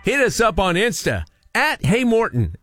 Hit us up on Insta at Hey Morton,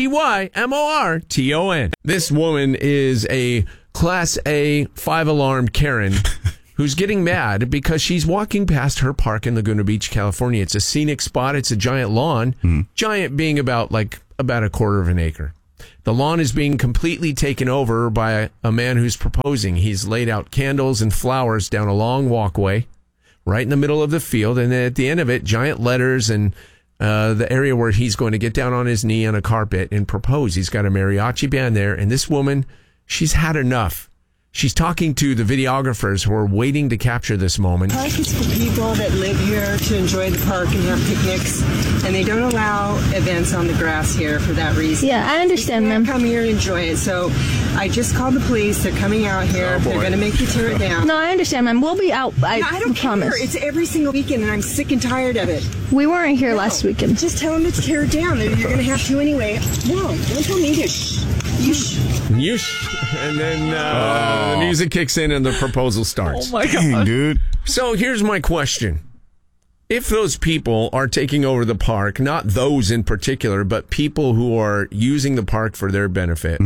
HEYMORTON. This woman is a Class A 5-alarm Karen who's getting mad because she's walking past her park in Laguna Beach, California. It's a scenic spot. It's a giant lawn, giant being about a quarter of an acre. The lawn is being completely taken over by a man who's proposing. He's laid out candles and flowers down a long walkway right in the middle of the field. And then at the end of it, giant letters and the area where he's going to get down on his knee on a carpet and propose. He's got a mariachi band there. And this woman, she's had enough. She's talking to the videographers who are waiting to capture this moment. The park is for people that live here to enjoy the park and have picnics, and they don't allow events on the grass here for that reason. Yeah, I understand, ma'am. Come here and enjoy it. So I just called the police. They're coming out here. They're going to make you tear it down. No, I understand, ma'am. We'll be out. I don't promise. care. It's every single weekend, and I'm sick and tired of it. We weren't here last weekend. Just tell them to tear it down. You're going to have to anyway. No, don't tell me to shh. You shh. And then the music kicks in and the proposal starts. Oh, my God. Dang, dude. So here's my question. If those people are taking over the park, not those in particular, but people who are using the park for their benefit,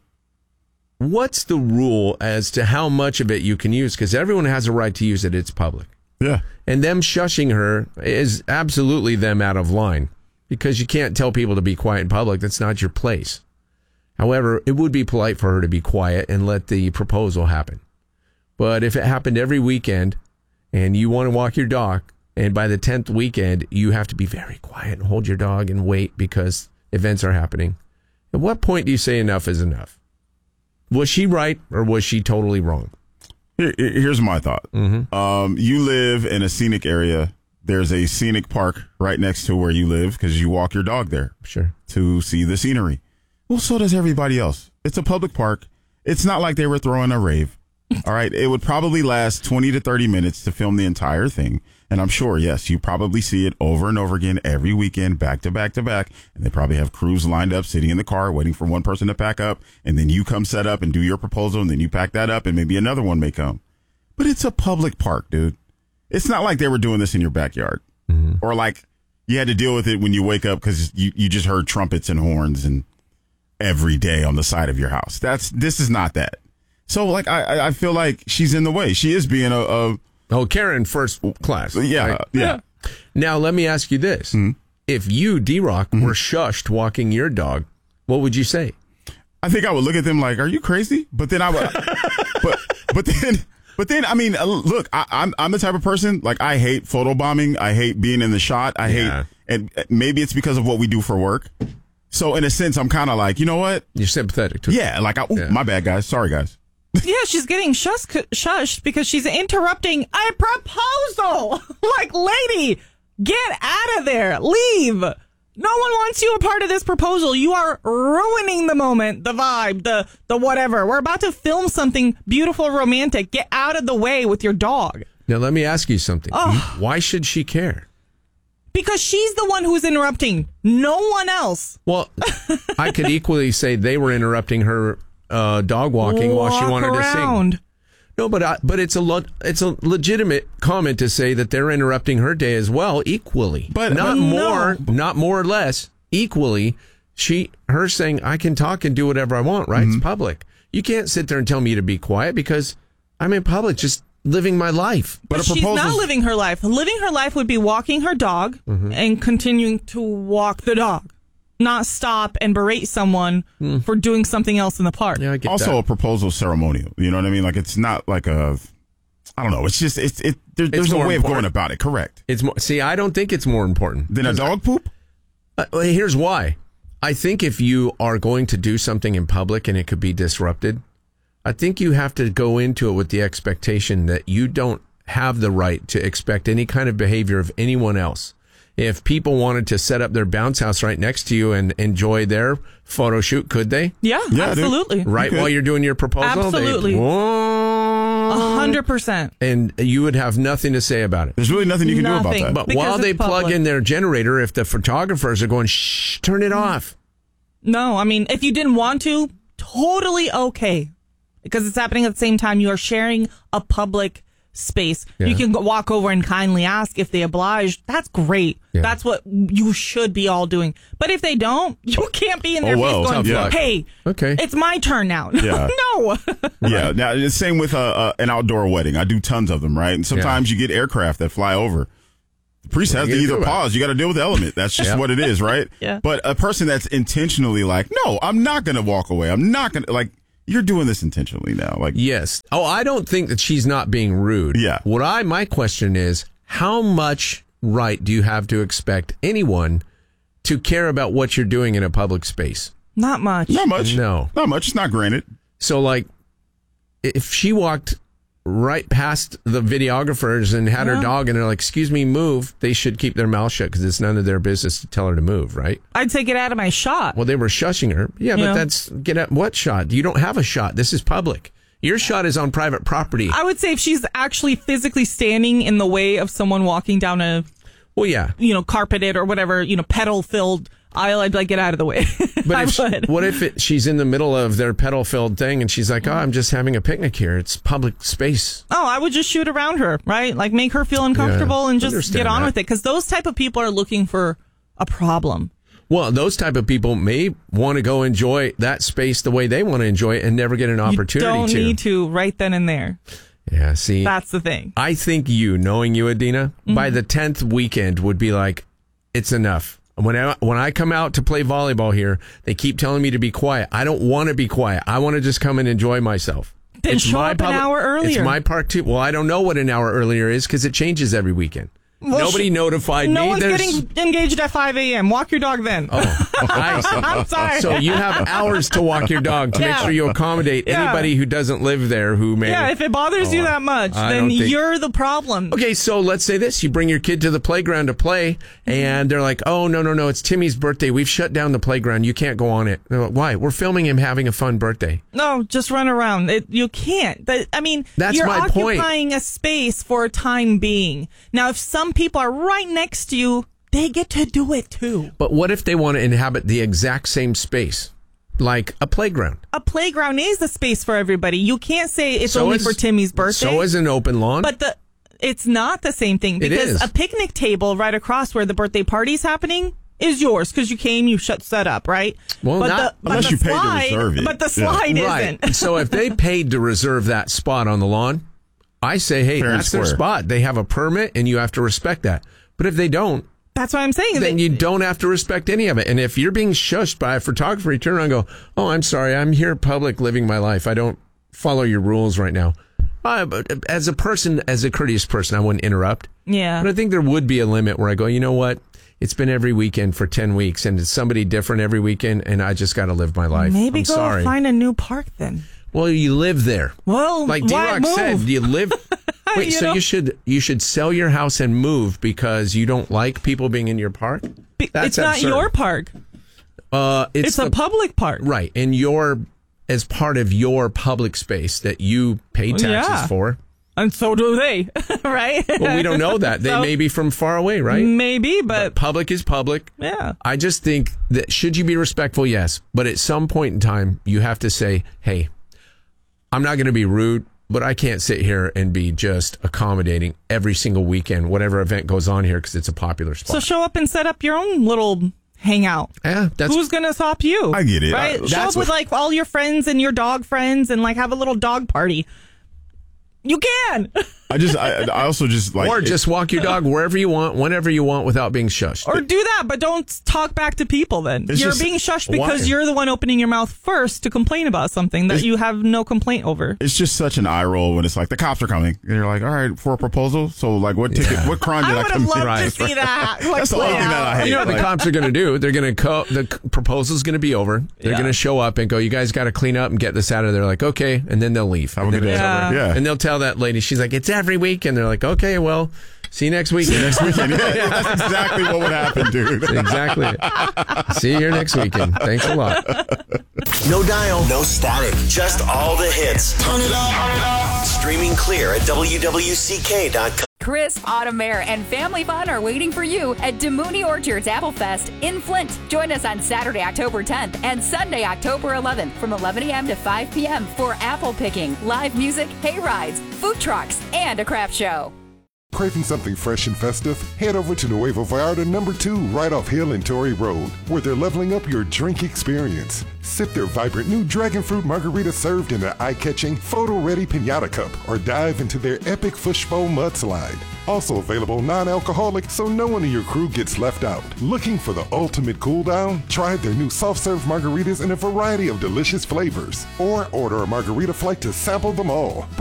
what's the rule as to how much of it you can use? Because everyone has a right to use it. It's public. Yeah. And them shushing her is absolutely them out of line, because you can't tell people to be quiet in public. That's not your place. However, it would be polite for her to be quiet and let the proposal happen. But if it happened every weekend and you want to walk your dog, and by the 10th weekend, you have to be very quiet and hold your dog and wait because events are happening, at what point do you say enough is enough? Was she right or was she totally wrong? Here's my thought. You live in a scenic area. There's a scenic park right next to where you live because you walk your dog there to see the scenery. Well, so does everybody else. It's a public park. It's not like they were throwing a rave. All right. It would probably last 20 to 30 minutes to film the entire thing. And I'm sure, yes, you probably see it over and over again every weekend, back to back to back. And they probably have crews lined up, sitting in the car, waiting for one person to pack up. And then you come set up and do your proposal. And then you pack that up and maybe another one may come. But it's a public park, dude. It's not like they were doing this in your backyard or like you had to deal with it when you wake up because you just heard trumpets and horns and every day on the side of your house. This is not that. So like, I feel like she's in the way. She is being Karen first class. Yeah. Right? Yeah. Now, let me ask you this. If you, D-Rock, were shushed walking your dog, what would you say? I think I would look at them like, are you crazy? But then I would, but then, I mean, look, I'm the type of person, like, I hate photobombing. I hate being in the shot. I hate, and maybe it's because of what we do for work. So in a sense, I'm kind of like, you know what? You're sympathetic to it. Yeah. Like, my bad, guys. Sorry, guys. Yeah, she's getting shushed because she's interrupting a proposal. Like, lady, get out of there. Leave. No one wants you a part of this proposal. You are ruining the moment, the vibe, the whatever. We're about to film something beautiful, romantic. Get out of the way with your dog. Now, let me ask you something. Oh. Why should she care? Because she's the one who's interrupting. No one else. Well, I could equally say they were interrupting her dog walking while she wanted to sing. No, but it's a legitimate comment to say that they're interrupting her day as well, equally. But not more or less, equally. Her saying, I can talk and do whatever I want, right? It's public. You can't sit there and tell me to be quiet because I'm in public just living my life. But she's not living her life. Living her life would be walking her dog and continuing to walk the dog. Not stop and berate someone for doing something else in the park. Yeah, I get also that. a proposal ceremonial. You know what I mean? Like, it's not like I don't know. It's just, there's a way of going about it. Correct. It's more, see, I don't think it's more important than a dog poop. Here's why. I think if you are going to do something in public and it could be disrupted, I think you have to go into it with the expectation that you don't have the right to expect any kind of behavior of anyone else. If people wanted to set up their bounce house right next to you and enjoy their photo shoot, could they? Yeah, absolutely. Dude. Right while you're doing your proposal? Absolutely. 100%. And you would have nothing to say about it. There's really nothing you can do about that. But while they plug in their generator, if the photographers are going, shh, turn it off. No, I mean, if you didn't want to, totally okay. Because it's happening at the same time. You are sharing a public space. Yeah. You can walk over and kindly ask if they oblige. That's great. Yeah. That's what you should be all doing. But if they don't, you can't be in their face going, yeah. hey, Okay. it's my turn now. Yeah. No. Yeah. Now, it's the same with an outdoor wedding. I do tons of them, right? And sometimes you get aircraft that fly over. The priest has to either pause. You got to deal with the element. That's just what it is, right? Yeah. But a person that's intentionally like, no, I'm not going to walk away. I'm not going to, like, you're doing this intentionally now. Like, Yes. Oh, I don't think that she's not being rude. Yeah. My question is, how much right do you have to expect anyone to care about what you're doing in a public space? Not much. not much. No. Not much. It's not granted. So, like, if she walked right past the videographers and had her dog and they're like, excuse me, move, they should keep their mouth shut because it's none of their business to tell her to move, right? I'd say get out of my shot. Well, they were shushing her. Yeah, but that's get at what shot? You don't have a shot. This is public. Your shot is on private property. I would say if she's actually physically standing in the way of someone walking down a, Well, yeah. Carpeted or whatever, petal-filled aisle, I'd like get out of the way. But I would. what if she's in the middle of their petal-filled thing and she's like, oh, I'm just having a picnic here. It's public space. Oh, I would just shoot around her, right? Like make her feel uncomfortable and just understand get on that. with it. Because those type of people are looking for a problem. Well, those type of people may want to go enjoy that space the way they want to enjoy it and never get an opportunity You don't to. need to right then and there. Yeah, see. That's the thing. I think knowing you, Adina, by the 10th weekend would be like, it's enough. When I come out to play volleyball here, they keep telling me to be quiet. I don't want to be quiet. I want to just come and enjoy myself. Then show up an hour earlier. It's my park too. Well, I don't know what an hour earlier is because it changes every weekend. Well, Nobody notified no me. one's getting engaged at 5 a.m. Walk your dog then. I'm sorry. So you have hours to walk your dog to make sure you accommodate anybody who doesn't live there who may. Yeah, if it bothers you that much, then you're the problem. Okay, so let's say this. You bring your kid to the playground to play, and they're like, oh, no, it's Timmy's birthday. We've shut down the playground. You can't go on it. Why? We're filming him having a fun birthday. No, just run around. You can't. That's you're my point. Occupying a space for a time being. Now, if some people are right next to you, they get to do it too. But what if they want to inhabit the exact same space? Like a playground. A playground is a space for everybody. You can't say it's only for Timmy's birthday. So is an open lawn. But it's not the same thing because a picnic table right across where the birthday party's happening is yours because you came, you set up, right? Well, unless you paid to reserve it. But the slide isn't. Right. So if they paid to reserve that spot on the lawn, I say, hey, that's their spot. They have a permit and you have to respect that. But if they don't, that's what I'm saying. Then you don't have to respect any of it. And if you're being shushed by a photographer, you turn around and go, oh, I'm sorry. I'm here public living my life. I don't follow your rules right now. As a person, as a courteous person, I wouldn't interrupt. Yeah. But I think there would be a limit where I go, you know what? It's been every weekend for 10 weeks and it's somebody different every weekend and I just got to live my life. Maybe I'm sorry. Find a new park then. Well, you live there. Well, like D-Rock said, you live. Wait, so you should sell your house and move because you don't like people being in your park? It's not your park. It's a public park, right? And as part of your public space that you pay taxes for. And so do they, right? Well, we don't know that. They may be from far away, right? Maybe, but public is public. Yeah. I just think that should you be respectful? Yes. But at some point in time, you have to say, hey, I'm not going to be rude, but I can't sit here and be just accommodating every single weekend, whatever event goes on here, because it's a popular spot. So show up and set up your own little hangout. Yeah, who's going to stop you? I get it. Right? Show up with like all your friends and your dog friends and like have a little dog party. You can. I also just like, or just walk your dog wherever you want, whenever you want, without being shushed. Or do that, but don't talk back to people. Then you're being shushed because you're the one opening your mouth first to complain about something that you have no complaint over. It's just such an eye roll when it's like the cops are coming and you're like, all right, for a proposal. So like, what ticket? What crime did I commit? I would have loved to see that. Like, that's the only thing that I hate. You know what the cops are going to do? They're going to the proposal's going to be over. They're going to show up and go, you guys got to clean up and get this out of there. Like, okay, and then they'll leave. Have a good day. Yeah. And they'll tell that lady, she's like, it's every week, and they're like, okay, well, see you next weekend. Yeah, that's exactly what would happen, dude. Exactly. See you here next weekend. Thanks a lot. No dial, no static, just all the hits. Turn it up. Streaming clear at WWCK.com. crisp autumn air and family fun are waiting for you at DeMooney Orchards Apple Fest in Flint. Join us on Saturday, October 10th and Sunday, October 11th from 11 a.m. to 5 p.m. for apple picking, live music, hay rides, food trucks, and a craft show. Craving something fresh and festive? Head over to Nuevo Vallarta No. 2 right off Hill and Torrey Road, where they're leveling up your drink experience. Sip their vibrant new dragon fruit margarita served in an eye-catching, photo-ready piñata cup, or dive into their epic fishbowl mudslide. Also available non-alcoholic, so no one in your crew gets left out. Looking for the ultimate cool down? Try their new soft-serve margaritas in a variety of delicious flavors. Or order a margarita flight to sample them all.